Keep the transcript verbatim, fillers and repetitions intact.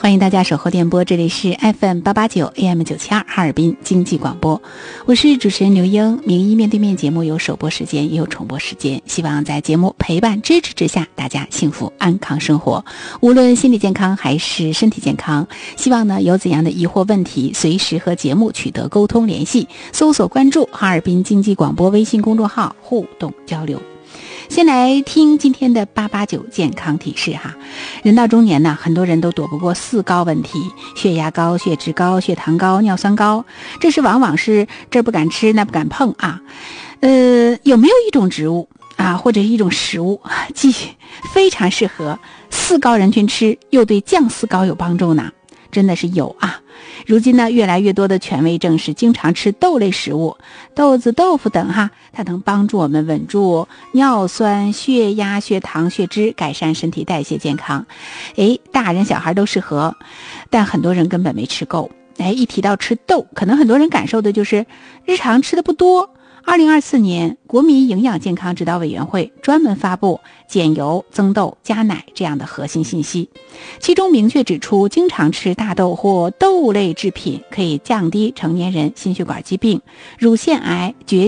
欢迎大家守候电波，这里是 F M 八八九 A M 九七二哈尔滨经济广播，我是主持人刘英。名医面对面节目有首播时间也有重播时间，希望在节目陪伴支持之下，大家幸福安康生活，无论心理健康还是身体健康。希望呢有怎样的疑惑问题，随时和节目取得沟通联系，搜索关注哈尔滨经济广播微信公众号互动交流。先来听今天的八八九健康提示哈。人到中年呢，很多人都躲不过四高问题：血压高、血脂高、血糖高、尿酸高。这是往往是这儿不敢吃那不敢碰啊。呃，有没有一种植物啊，或者一种食物，既非常适合四高人群吃，又对降四高有帮助呢？真的是有啊。如今呢，越来越多的权威证实，经常吃豆类食物，豆子、豆腐等哈，它能帮助我们稳住尿酸、血压、血糖、血脂，改善身体代谢健康。诶，大人小孩都适合，但很多人根本没吃够。诶，一提到吃豆，可能很多人感受的就是日常吃的不多。二零二四年，国民营养健康指导委员会专门发布减油、增豆、加奶这样的核心信息，其中明确指出，经常吃大豆或豆类制品可以降低成年人心血管疾病、乳腺癌、绝